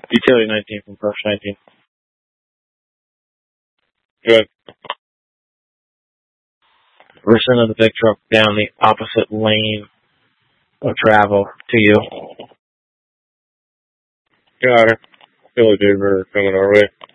Utility 19 from Brush 19. Good. We're sending the big truck down the opposite lane of travel to you. Got her. Philly Denver coming our way.